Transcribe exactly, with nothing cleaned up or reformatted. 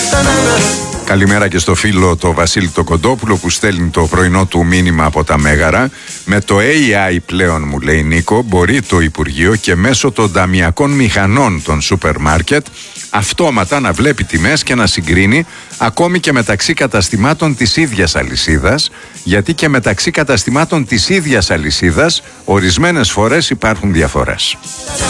Καλημέρα και στο φίλο το Βασίλη το Κοντόπουλο που στέλνει το πρωινό του μήνυμα από τα Μέγαρα. Με το έι άι πλέον, μου λέει Νίκο, μπορεί το Υπουργείο και μέσω των ταμιακών μηχανών των σούπερ μάρκετ αυτόματα να βλέπει τιμές και να συγκρίνει ακόμη και μεταξύ καταστημάτων της ίδιας αλυσίδας, γιατί και μεταξύ καταστημάτων της ίδιας αλυσίδας ορισμένες φορές υπάρχουν διαφορές.